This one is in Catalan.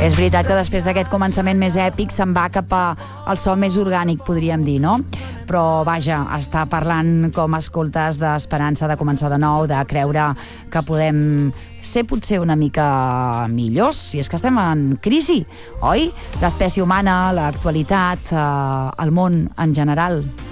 És veritat que després d'aquest començament més èpic se'n va cap al so més orgànic, podríem dir, no? Però, vaja, està parlant, com escoltes, d'esperança, de començar de nou, de creure que podem ser potser una mica millors, si és que estem en crisi, oi? L'espècie humana, l'actualitat, el món en general.